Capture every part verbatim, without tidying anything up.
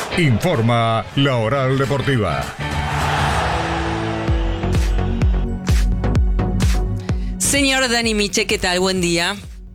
Informa La Oral Deportiva. Señor Dani Miche, ¿qué tal? Buen día.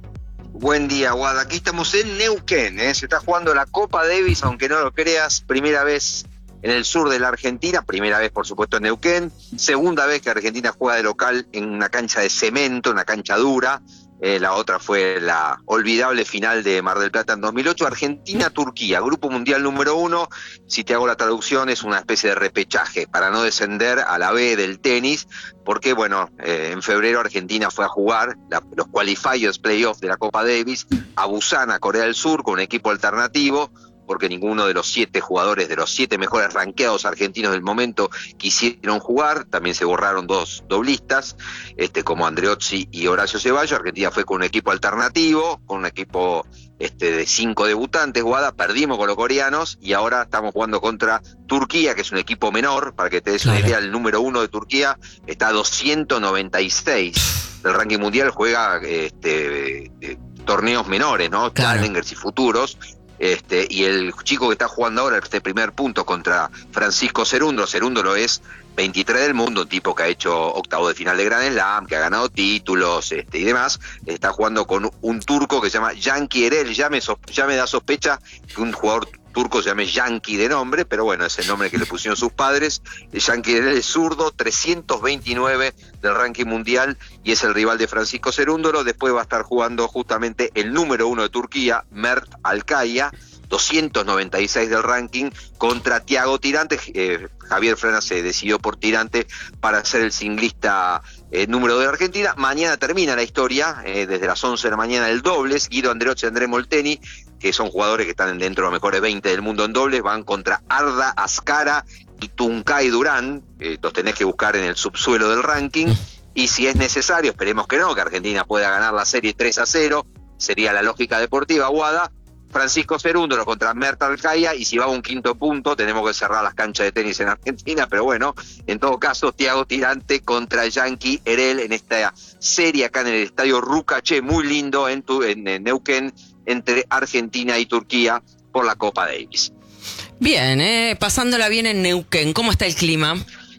Buen día, Guada. Aquí estamos en Neuquén, ¿eh? Se está jugando la Copa Davis, aunque no lo creas, primera vez en el sur de la Argentina, primera vez por supuesto en Neuquén, segunda vez que Argentina juega de local en una cancha de cemento, una cancha dura. Eh, la otra fue la olvidable final de Mar del Plata en dos mil ocho, Argentina-Turquía, Grupo Mundial número uno. Si te hago la traducción, es una especie de repechaje para no descender a la B del tenis, porque bueno, eh, en febrero Argentina fue a jugar la, los qualifiers playoffs de la Copa Davis a Busan, a Corea del Sur, con un equipo alternativo, porque ninguno de los siete jugadores, de los siete mejores rankeados argentinos del momento, quisieron jugar. También se borraron dos doblistas, este, como Andreozzi y Horacio Ceballos. Argentina fue con un equipo alternativo, con un equipo este, de cinco debutantes, Guada. Perdimos con los coreanos y ahora estamos jugando contra Turquía, que es un equipo menor. Para que te des claro. una idea, el número uno de Turquía está a doscientos noventa y seis del ranking mundial, juega este, eh, torneos menores, ¿no? Claro. Challengers y futuros. Este, y el chico que está jugando ahora este primer punto contra Francisco Cerúndolo, Cerúndolo es veintitrés del mundo, un tipo que ha hecho octavo de final de Grand Slam, que ha ganado títulos este, y demás. Está jugando con un turco que se llama Yankee Erel. Ya me, ya me da sospecha que un jugador turco se llame Yankee de nombre, pero bueno, es el nombre que le pusieron sus padres. Yankee Erel es zurdo, trescientos veintinueve del ranking mundial, y es el rival de Francisco Cerúndolo. Después va a estar jugando justamente el número uno de Turquía, Mert Alkaya, doscientos noventa y seis del ranking, contra Thiago Tirante. eh, Javier Frana se decidió por Tirante para ser el singlista eh, número de Argentina. Mañana termina la historia, eh, desde las once de la mañana el dobles. Guido Andreozzi y André Molteni, que son jugadores que están dentro de los mejores veinte del mundo en dobles, van contra Arda Ascara y Tuncay Durán. Eh, los tenés que buscar en el subsuelo del ranking, y si es necesario, esperemos que no, que Argentina pueda ganar la serie tres a cero, sería la lógica deportiva, Guada. Francisco Cerúndolo contra Mert Alkaya, y si va a un quinto punto tenemos que cerrar las canchas de tenis en Argentina, pero bueno, en todo caso, Thiago Tirante contra Yankee Erel en esta serie acá en el estadio Rucaché, muy lindo en, tu, en, en Neuquén, entre Argentina y Turquía por la Copa Davis. Bien, eh, pasándola bien en Neuquén, ¿cómo está el clima?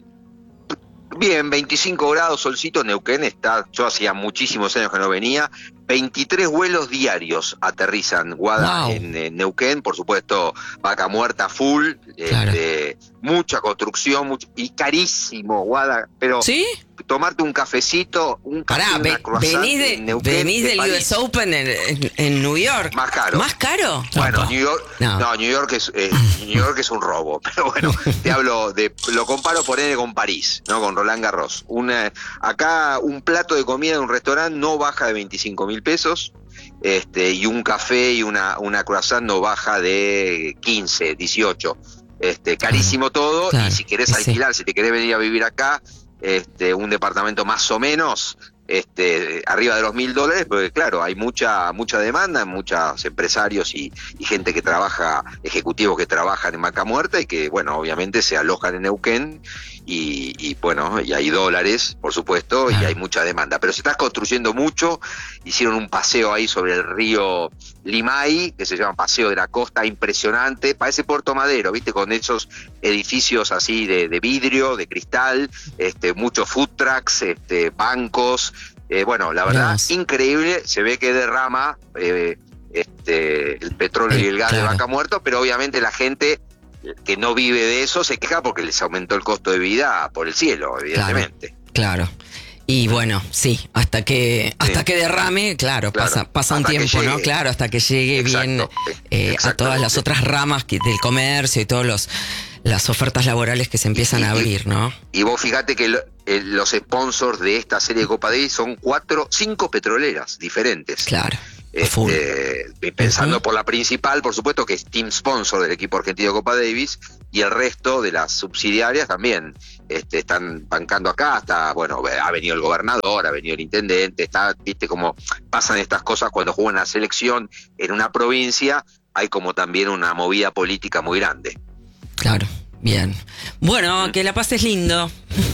Bien, veinticinco grados, solcito. Neuquén está, yo hacía muchísimos años que no venía. veintitrés vuelos diarios aterrizan, Guada, wow. en, en Neuquén. Por supuesto, vaca muerta full, claro. este, mucha construcción, mucho, y carísimo, Guada. Pero ¿sí? Tomarte un cafecito, un café, Pará, una ve, croissant venís, de, en Neuquén, venís del U S Open en, en, en New York. Más caro. ¿Más caro? Bueno, no, New York, no. no, New York es eh, New York es un robo, pero bueno, te hablo de, lo comparo por ende con París, ¿no? Con Roland Garros. Una, acá un plato de comida en un restaurante no baja de veinticinco mil pesos, este, y un café y una, una croissant no baja de quince, dieciocho. Este, carísimo todo, claro, y si querés alquilar, sí. si te querés venir a vivir acá, este, un departamento más o menos, este, arriba de los mil dólares, porque claro, hay mucha, mucha demanda, muchos empresarios y, y gente que trabaja, ejecutivos que trabajan en vaca muerta y que, bueno, obviamente se alojan en Neuquén, y, y bueno, y hay dólares, por supuesto, y hay mucha demanda. Pero se está construyendo mucho. Hicieron un paseo ahí sobre el río Limay, que se llama Paseo de la Costa, impresionante, parece Puerto Madero, ¿viste? Con esos edificios así de, de vidrio, de cristal, este, muchos food trucks, este, bancos, eh, bueno, la verdad, Dios. increíble. Se ve que derrama eh, este, el petróleo eh, y el gas claro. de vaca muerta, pero obviamente la gente que no vive de eso se queja porque les aumentó el costo de vida por el cielo, evidentemente. Claro, claro. Y bueno, sí, hasta que hasta sí. que derrame, claro, claro. pasa pasa un tiempo, ¿no? Claro, hasta que llegue Exacto. bien eh, a todas las otras ramas que, del comercio y todos los las ofertas laborales que se empiezan y, a abrir, y, ¿no? Y vos fíjate que lo, eh, los sponsors de esta serie de Copa Davis son cuatro, cinco petroleras diferentes. Claro. Este, pensando uh-huh. por la principal, por supuesto, que es team sponsor del equipo argentino de Copa Davis, y el resto de las subsidiarias también este, están bancando acá. Hasta, bueno, ha venido el gobernador, ha venido el intendente, está, viste cómo pasan estas cosas cuando juegan la selección en una provincia, hay como también una movida política muy grande. Claro, bien. Bueno, ¿Mm? que la pases lindo.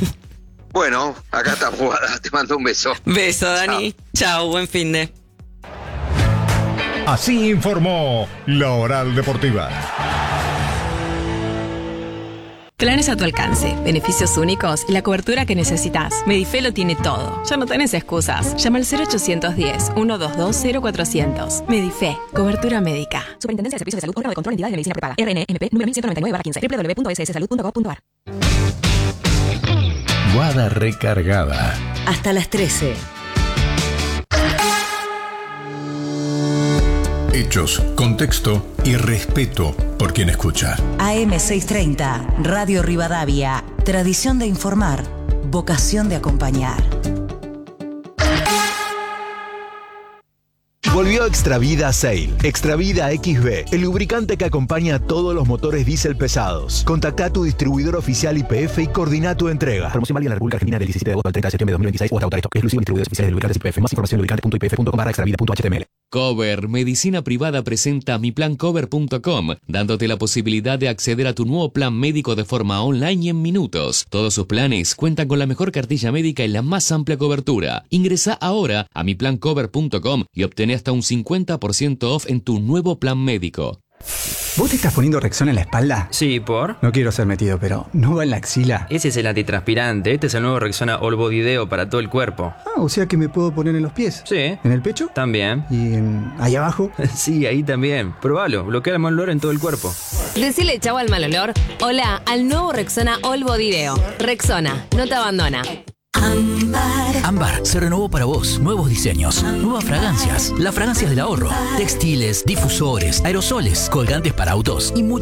Bueno, acá está jugada, te mando un beso. Beso, Dani. Chao, Chao buen fin de. Así informó La Oral Deportiva. Planes a tu alcance, beneficios únicos y la cobertura que necesitas. Medife lo tiene todo. Ya no tenés excusas. Llama al cero ochocientos diez, ciento veintidós, cero cuatrocientos. Medife, cobertura médica. Superintendencia de Servicios de Salud, órgano de control de entidades de medicina prepaga. R N M P número mil ciento noventa y nueve barra quince. doble u doble u doble u punto s s salud punto gov punto a r. Guada recargada. Hasta las trece. Hechos, contexto y respeto por quien escucha. A M seiscientos treinta, Radio Rivadavia. Tradición de informar, vocación de acompañar. Volvió Extravida Sail. Extravida X B, el lubricante que acompaña a todos los motores diésel pesados. Contacta a tu distribuidor oficial Y P F y coordina tu entrega. Promoción válida en la República Argentina del diecisiete de agosto al treinta de septiembre de dos mil veintiséis o hasta agotar stock. Exclusivo en distribuidores oficiales de lubricantes Y P F. Más información en lubricante punto i p f punto com barra extravida punto h t m l. Cover Medicina Privada presenta mi plan cover punto com, dándote la posibilidad de acceder a tu nuevo plan médico de forma online y en minutos. Todos sus planes cuentan con la mejor cartilla médica y la más amplia cobertura. Ingresa ahora a mi plan cover punto com y obtén hasta un cincuenta por ciento off en tu nuevo plan médico. ¿Vos te estás poniendo Rexona en la espalda? Sí, ¿por? No quiero ser metido, pero ¿no va en la axila? Ese es el antitranspirante. Este es el nuevo Rexona All Body Deo para todo el cuerpo. Ah, o sea que me puedo poner en los pies. Sí. ¿En el pecho? También. ¿Y en... ahí abajo? Sí, ahí también. Probalo. Bloquea el mal olor en todo el cuerpo. Decile chau al mal olor. Hola al nuevo Rexona All Body Deo. Rexona, no te abandona. Ámbar. Ámbar se renovó para vos. Nuevos diseños, nuevas fragancias, las fragancias del ahorro, textiles, difusores, aerosoles, colgantes para autos y mucho